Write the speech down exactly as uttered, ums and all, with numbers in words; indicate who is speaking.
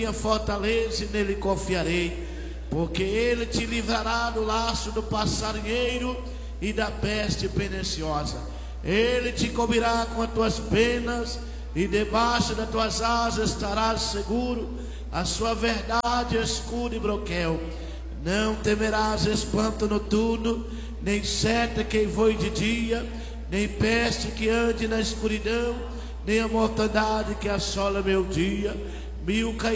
Speaker 1: minha fortaleza e nele confiarei, porque ele te livrará do laço do passarinheiro e da peste perniciosa. Ele te cobrirá com as tuas penas e debaixo das tuas asas estarás seguro. A sua verdade é escudo e broquel. Não temerás espanto noturno, nem seta que voe de dia, nem peste que ande na escuridão, nem a mortandade que assola meu dia. Mil